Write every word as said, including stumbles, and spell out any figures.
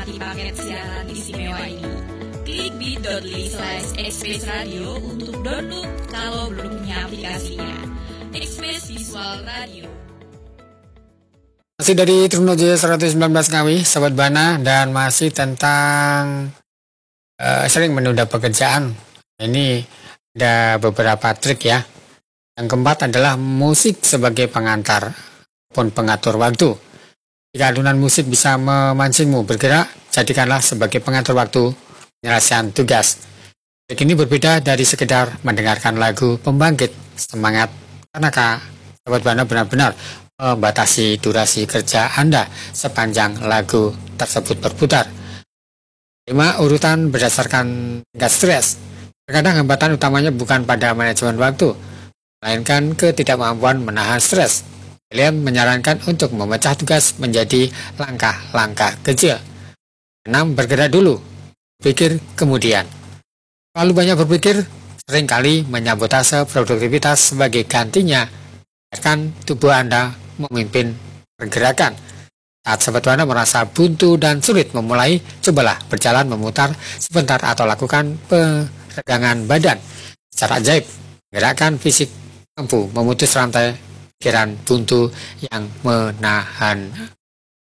menikmati paket siaran istimewa ini. Klik bit.ly slash Express Radio untuk download kalau belum punya aplikasinya. Express Visual Radio. Masih dari Trunojoyo seratus sembilan belas Ngawi, Sobat Bana, dan masih tentang uh, sering menunda pekerjaan. Ini ada beberapa trik ya. Yang keempat adalah musik sebagai pengantar pun pengatur waktu. Jika alunan musik bisa memancingmu bergerak, jadikanlah sebagai pengatur waktu penyelesaian tugas. Trik ini berbeda dari sekedar mendengarkan lagu pembangkit semangat, karena Kak, Sobat Bana benar-benar membatasi durasi kerja Anda sepanjang lagu tersebut berputar. lima. Urutan berdasarkan tingkat stres. Terkadang hambatan utamanya bukan pada manajemen waktu, melainkan ketidakmampuan menahan stres. Kalian menyarankan untuk memecah tugas menjadi langkah-langkah kecil. enam. Bergerak dulu, pikir kemudian. Terlalu banyak berpikir seringkali menyabotase produktivitas. Sebagai gantinya, biarkan tubuh Anda memimpin pergerakan. Saat Sobat Bana merasa buntu dan sulit memulai, cobalah berjalan memutar sebentar atau lakukan peregangan badan. Secara ajaib, gerakan fisik mampu memutus rantai pikiran buntu yang menahan